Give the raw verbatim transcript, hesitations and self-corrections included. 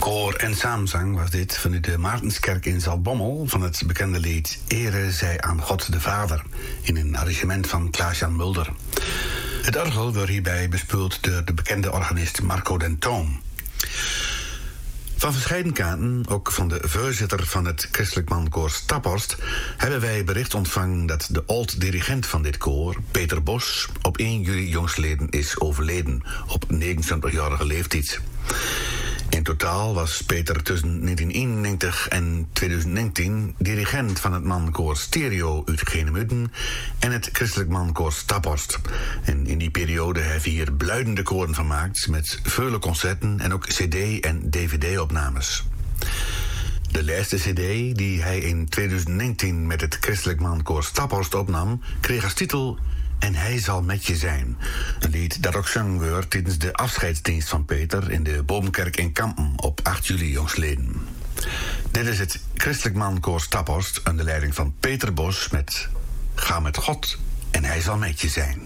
Koor en saamzang was dit vanuit de Maartenskerk in Zaltbommel van het bekende lied Ere zij aan God de Vader in een arrangement van Klaas-Jan Mulder. Het orgel werd hierbij bespeeld door de bekende organist Marco den Toom. Van verscheiden kanten, ook van de voorzitter van het Christelijk Mankoor Staphorst, hebben wij bericht ontvangen dat de oud-dirigent van dit koor, Peter Bos, op één juli jongstleden is overleden op negenentwintigjarige leeftijd. In totaal was Peter tussen negentien eenennegentig en tweeduizend negentien dirigent van het mankoor Stereo uit Genemuiden en het Christelijk Mankoor Staphorst. En in die periode heeft hij hier bluidende koren van gemaakt met vele concerten en ook cd- en dvd-opnames. De laatste cd die hij in tweeduizend negentien met het Christelijk Mankoor Staphorst opnam, kreeg als titel En hij zal met je zijn. Een lied dat ook zong werd tijdens de afscheidsdienst van Peter in de Boomkerk in Kampen op acht juli jongstleden. Dit is het Christelijk Mankoor Staphorst onder leiding van Peter Bos met Ga met God en hij zal met je zijn.